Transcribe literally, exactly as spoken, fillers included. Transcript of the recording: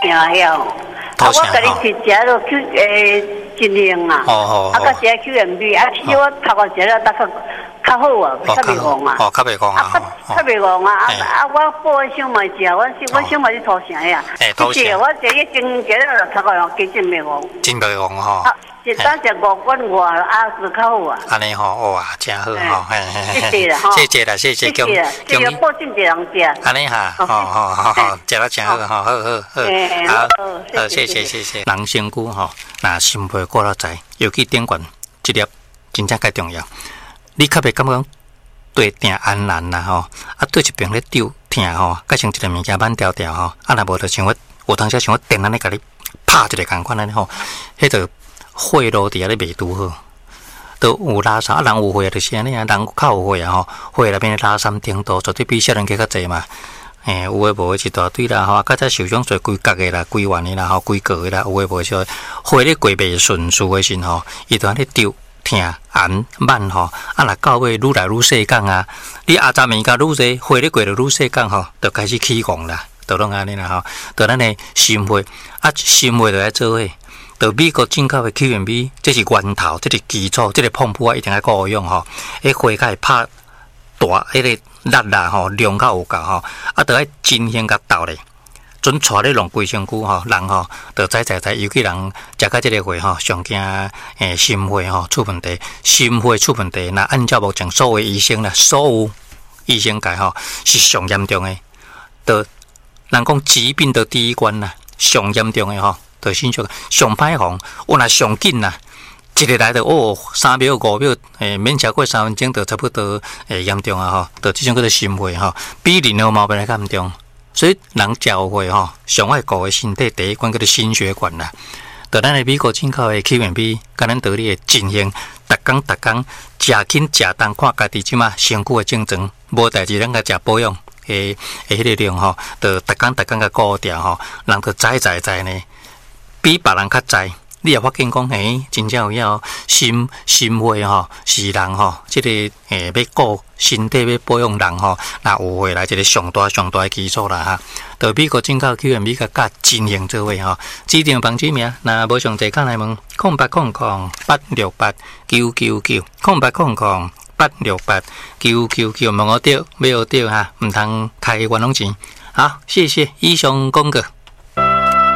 行呀。啊，我甲你食食落去诶，尽量啊。 哦哦。 啊，甲食 Q M B， 啊，其实我头个食了，大概较好啊，较袂戆啊。 哦，较袂戆啊。 较袂戆啊！啊啊，我报的小麦食，我我小麦是土城呀。 诶，土城。 我食一斤食了头个加真袂戆。 真袂戆吼。 一当食五罐外啊，是较好啊。 安尼吼，哇，真好吼，嘿嘿嘿。 谢谢啦， 谢谢啦，谢谢， 恭喜恭喜，保证一人食。 安尼哈，好好好好，食了真好，好好好好，好，谢谢谢谢。人身躯吼，那心肺过了在，尤其顶悬这粒真正介重要。你较袂感觉对定安难啦吼，啊对一边咧丢疼吼，甲像一个物件慢条条吼，啊若无就像我有当时像我电安尼甲你拍一个共款安尼吼，迄个。血路伫遐咧袂拄好，都有拉伤啊！人有血就是安尼啊，人较有血啊吼，血内面拉伤程度绝对比少年家较济嘛。诶，有诶无诶一大堆啦吼，较早受伤做规角诶啦、规圆诶啦、吼规个诶啦，有诶无少血咧过袂顺序诶时吼，伊就安尼丢疼寒慢吼，啊若到尾愈来愈细讲啊，你阿杂物件愈济，血咧过着愈细讲吼，就开始起戆啦，就拢安尼啦吼，就咱诶心血啊，心血就来做伙。到美国进口的 Q M B， 这是源头，这是基础，这个pomp啊一定要够用吼。迄花较会拍大，迄个力啦吼，量较有够吼，啊，着爱真心甲斗咧，准带咧弄规身躯吼，人吼，着知知知，尤其人食到这个血吼，上惊诶心血吼出问题，心血出问题，那按照目前所有医生啦，所有医生界吼是上严重诶，着人讲疾病的第一关啦，上严重诶吼。就先说上歹防，我若上紧啦，一日来就哦三秒五秒，诶免超过三分钟，就差不多诶严重啊吼，就这种叫做心血吼，比任何毛病来较严重。所以人食有血吼，上爱顾诶身体第一关叫做心血管啦。就咱诶美国进口诶 Q M B， 甲咱道理诶进行，逐工逐工食轻食重，看家己即马身躯诶正常，无代志咱甲食保养诶诶迄个量吼，就逐工逐工甲顾掉吼，人就知知知呢。比别人较知，你也发现讲，嘿，真正有影心心血吼，是人吼，即、這个诶要顾身体要保养人吼，那有血来一个上大上大诶基础啦哈。到美国进口 Q M B 甲甲真型做伙吼，指定房指名，那无上济讲来问，空八空空八六八九九九，空八空空八六八九九九，问我对，要对哈，毋通开冤枉钱。好，谢谢以上讲过。